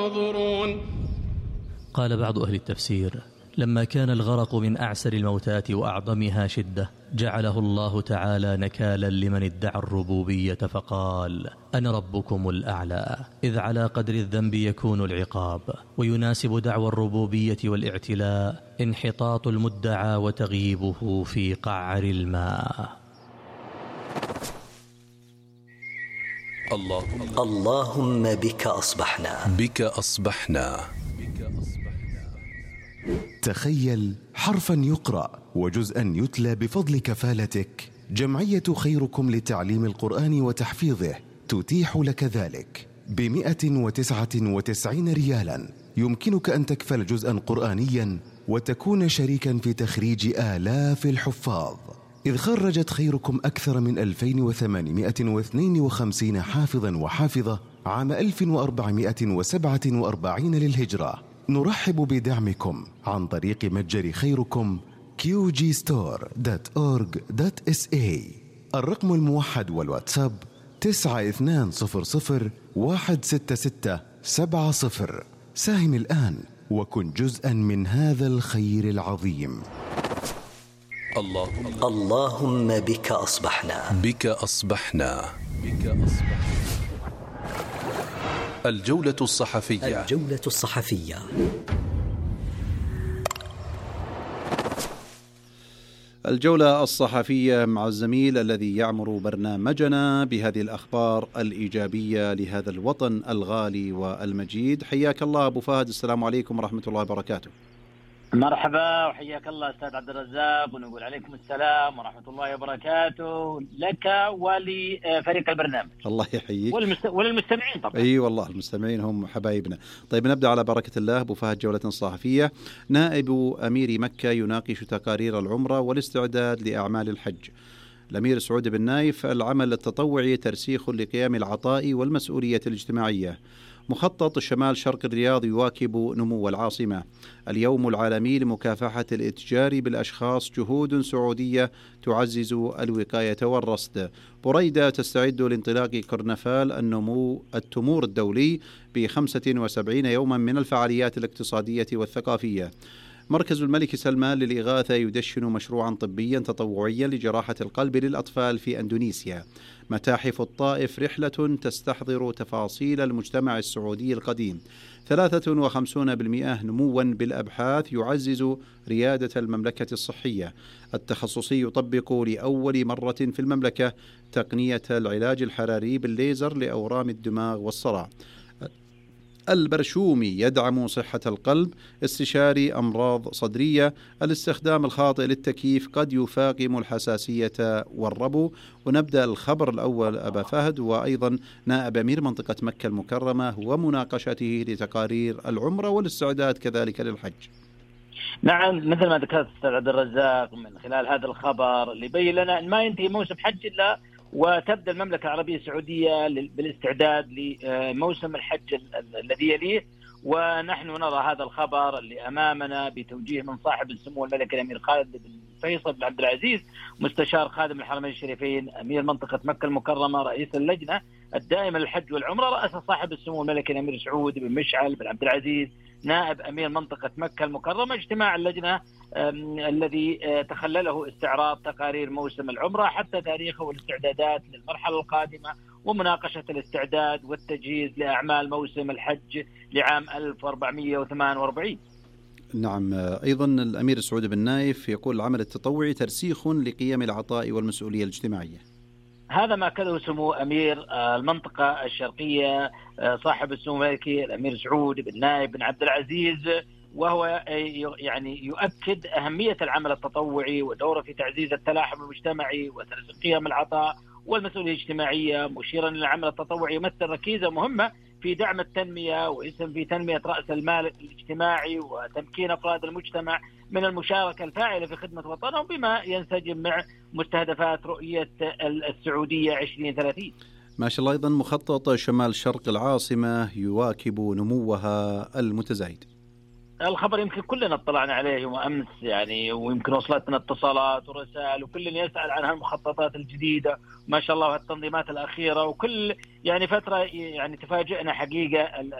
ينظرون. قال بعض أهل التفسير: لما كان الغرق من أعسر الموتات وأعظمها شدة جعله الله تعالى نكالا لمن ادعى الربوبية فقال: أنا ربكم الأعلى، إذ على قدر الذنب يكون العقاب، ويناسب دعوى الربوبية والاعتلاء انحطاط المدعى وتغييبه في قعر الماء. اللهم بك أصبحنا. تخيل حرفا يقرأ وجزءا يتلى بفضل كفالتك. جمعية خيركم لتعليم القرآن وتحفيظه تتيح لك ذلك ب199 ريالا. يمكنك أن تكفل جزءا قرآنيا وتكون شريكا في تخريج آلاف الحفاظ، إذ خرجت خيركم أكثر من 2852 حافظا وحافظة عام 1447 للهجرة. نرحب بدعمكم عن طريق متجر خيركم qgstore.org.sa. الرقم الموحد والواتساب 9200166770. ساهم الآن وكن جزءا من هذا الخير العظيم. اللهم بك أصبحنا. الجولة الصحفية. الجولة الصحفية مع الزميل الذي يعمر برنامجنا بهذه الأخبار الإيجابية لهذا الوطن الغالي والمجيد. حياك الله أبو فهد، السلام عليكم ورحمة الله وبركاته. مرحبا وحياك الله أستاذ عبد الرزاق، ونقول عليكم السلام ورحمة الله وبركاته لك ولفريق البرنامج. الله يحييك. وللمستمعين طبعا. أي والله المستمعين هم حبايبنا. طيب نبدأ على بركة الله. أبو فهد، جولة صحفية. نائب أمير مكة يناقش تقارير العمرة والاستعداد لأعمال الحج. الأمير سعود بن نايف: العمل التطوعي ترسيخ لقيام العطاء والمسؤولية الاجتماعية. مخطط شمال شرق الرياض يواكب نمو العاصمة. اليوم العالمي لمكافحة الإتجار بالأشخاص، جهود سعودية تعزز الوقاية والرصد. بريدة تستعد لانطلاق كرنفال التمور الدولي ب75 يوما من الفعاليات الاقتصادية والثقافية. مركز الملك سلمان للإغاثة يدشن مشروعا طبيا تطوعيا لجراحة القلب للأطفال في أندونيسيا. متاحف الطائف رحلة تستحضر تفاصيل المجتمع السعودي القديم. 53% نموا بالأبحاث يعزز ريادة المملكة الصحية. التخصصي يطبق لأول مرة في المملكة تقنية العلاج الحراري بالليزر لأورام الدماغ والصرع. البرشومي يدعم صحة القلب. استشاري أمراض صدرية: الاستخدام الخاطئ للتكييف قد يفاقم الحساسية والربو. ونبدأ الخبر الأول أبا فهد، وأيضا نائب أمير منطقة مكة المكرمة ومناقشته لتقارير العمرة والاستعداد كذلك للحج. نعم، مثل ما ذكرت أستاذ عبد الرزاق، من خلال هذا الخبر اللي يبين لنا أن ما ينتهي موسم حج إلا وتبدأ المملكة العربية السعودية بالاستعداد لموسم الحج الذي يليه. ونحن نرى هذا الخبر اللي أمامنا بتوجيه من صاحب السمو الملكي الأمير خالد بن فيصل بن عبد العزيز، مستشار خادم الحرمين الشريفين، أمير منطقة مكة المكرمة، رئيس اللجنة الدائمة للحج والعمرة، رأس صاحب السمو الملكي الأمير سعود بن مشعل بن عبد العزيز نائب أمير منطقة مكة المكرمة. اجتماع اللجنة الذي تخلله استعراض تقارير موسم العمرة حتى تاريخه والاستعدادات للمرحلة القادمة، ومناقشة الاستعداد والتجهيز لأعمال موسم الحج لعام 1448. نعم، أيضا الأمير سعود بن نايف يقول: العمل التطوعي ترسيخ لقيم العطاء والمسؤولية الاجتماعية. هذا ما أكده سمو أمير المنطقة الشرقية صاحب السمو الملكي الأمير سعود بن نايف بن عبد العزيز، وهو يعني يؤكد أهمية العمل التطوعي ودوره في تعزيز التلاحم المجتمعي وترسيخ قيم العطاء والمسؤولية الاجتماعية، مشيرا أن العمل التطوعي يمثل ركيزة مهمة في دعم التنمية ويسهم في تنمية رأس المال الاجتماعي وتمكين أفراد المجتمع من المشاركة الفاعلة في خدمة وطنهم، بما ينسجم مع مستهدفات رؤية السعودية 2030. ما شاء الله. أيضا مخطط شمال شرق العاصمة يواكب نموها المتزايد. الخبر يمكن كلنا اطلعنا عليه يوم أمس يعني، ويمكن وصلتنا اتصالات ورسائل، وكل يسأل عن هالمخططات الجديدة ما شاء الله والتنظيمات الأخيرة، وكل يعني فترة يعني تفاجئنا حقيقة